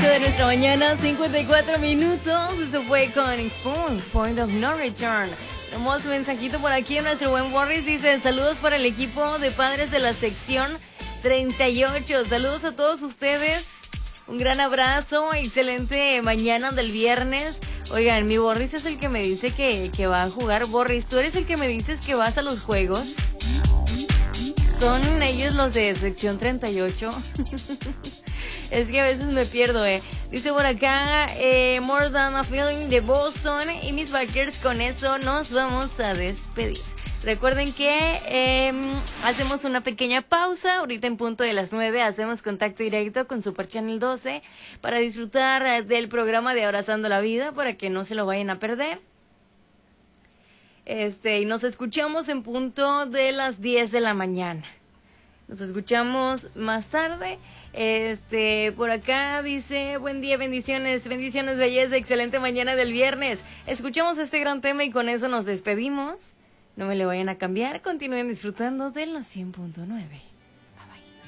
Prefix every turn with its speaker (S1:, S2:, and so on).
S1: de nuestra mañana, 54 minutos. Eso fue con Expunge, Point of No Return. Tenemos un mensajito por aquí. Nuestro buen Boris dice: saludos para el equipo de padres de la sección 38. Saludos a todos ustedes. Un gran abrazo. Excelente mañana del viernes. Oigan, mi Boris es el que me dice que va a jugar. Boris, ¿tú eres el que me dices que vas a los juegos? ¿Son ellos los de sección 38? Es que a veces me pierdo, Dice por acá, More Than a Feeling de Boston. Y mis Packers, con eso nos vamos a despedir. Recuerden que hacemos una pequeña pausa. Ahorita en punto de las 9 hacemos contacto directo con Super Channel 12 para disfrutar del programa de Abrazando la Vida, para que no se lo vayan a perder. Y nos escuchamos en punto de las 10 de la mañana. Nos escuchamos más tarde. Por acá dice: buen día, bendiciones, belleza, excelente mañana del viernes. Escuchamos este gran tema y con eso nos despedimos. No me le vayan a cambiar, continúen disfrutando de la 100.9.